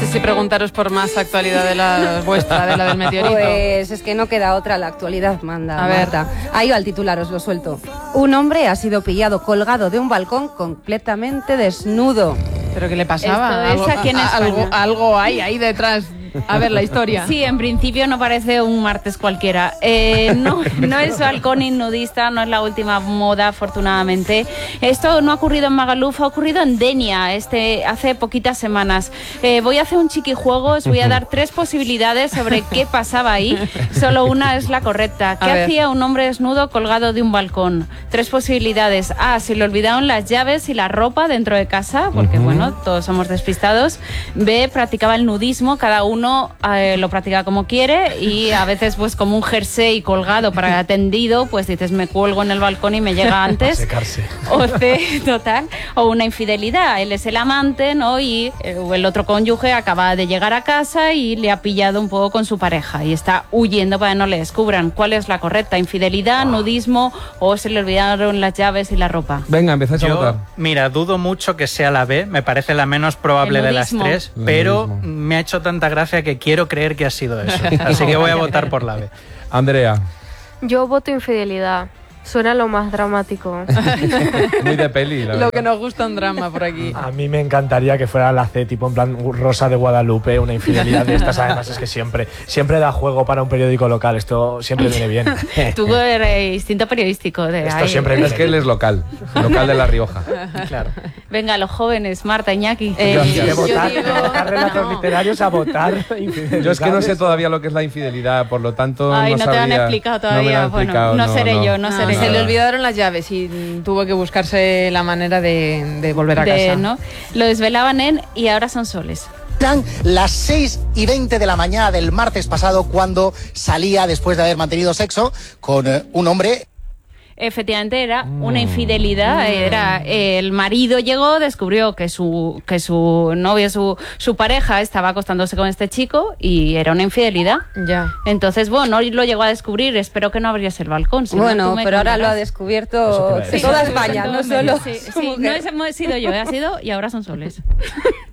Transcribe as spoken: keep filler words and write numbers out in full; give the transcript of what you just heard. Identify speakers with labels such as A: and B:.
A: sé si preguntaros por más actualidad de la vuestra, de la del meteorito.
B: Pues es que no queda otra, la actualidad manda.
A: A ver.
B: Marta. Ahí va el titular, os lo suelto. Un hombre ha sido pillado colgado de un balcón completamente desnudo.
A: ¿Pero qué le pasaba?
C: Esto es aquí en España.
A: algo, algo hay ahí detrás. A ver, la historia.
C: Sí, en principio no parece un martes cualquiera. Eh, no, no es balcón nudista, no es la última moda, afortunadamente. Esto no ha ocurrido en Magaluf, ha ocurrido en Denia este, hace poquitas semanas. Eh, voy a hacer un chiquijuego, os voy a dar tres posibilidades sobre qué pasaba ahí. Solo una es la correcta. ¿Qué hacía un hombre desnudo colgado de un balcón? Tres posibilidades. A, se le olvidaron las llaves y la ropa dentro de casa, porque uh-huh. bueno, todos somos despistados. B, practicaba el nudismo, cada uno Eh, lo practica como quiere y a veces pues como un jersey colgado para tendido, pues dices me cuelgo en el balcón y me llega antes.
D: Secarse.
C: O C, total, o una infidelidad, él es el amante, ¿no? Y eh, el otro cónyuge acaba de llegar a casa y le ha pillado un poco con su pareja y está huyendo para que no le descubran. ¿Cuál es la correcta? ¿Infidelidad, oh. nudismo o se le olvidaron las llaves y la ropa?
E: Venga, empezáis a votar.
F: Mira, dudo mucho que sea la B, me parece la menos probable de las tres,
E: el
F: pero
E: nudismo.
F: Me ha hecho tanta gracia que quiero creer que ha sido eso. Así que voy a votar por la B.
E: Andrea.
G: Yo voto infidelidad. Suena lo más dramático.
E: Muy de peli, la
A: Lo
E: verdad.
A: que nos gusta un drama por aquí.
D: A mí me encantaría que fuera la C, tipo en plan Rosa de Guadalupe, una infidelidad de estas. Además es que siempre, siempre da juego para un periódico local. Esto siempre viene bien.
C: Tuvo el instinto periodístico de
D: Esto
C: ahí.
D: siempre viene
E: Es que él es local, local de La Rioja.
F: Claro.
C: Venga, los jóvenes, Marta, Iñaki.
A: Eh,
D: De
A: yo
D: votar,
A: digo-
D: de votar relatos
A: no.
D: literarios a votar infidelidades.
E: Yo es que no sé todavía lo que es la infidelidad, por lo tanto
C: Ay,
E: no
C: no te lo han
E: sabría-
C: explicado
E: no me lo
C: todavía.
E: han
C: Bueno,
E: explicado,
C: no seré yo, no seré
A: se
C: yo.
A: le olvidaron las llaves y tuvo que buscarse la manera de, de volver a
C: De,
A: casa.
C: ¿no? Lo desvelaban en Y ahora son soles.
H: Eran las seis y veinte de la mañana del martes pasado cuando salía después de haber mantenido sexo con eh, un hombre.
C: Efectivamente era una infidelidad, era el marido llegó, descubrió que su que su novio, su su pareja estaba acostándose con este chico y era una infidelidad.
A: Ya.
C: Entonces, bueno, no lo llegó a descubrir, espero que no abriese el balcón. Si no,
B: Bueno,
C: tú me
B: pero ahora lo ha
C: contarás.
B: descubierto
D: Eso te iba a decir.
B: toda España, no solo
C: Sí,
B: su
C: sí,
B: mujer.
C: no he sido yo, he sido Y ahora son soles.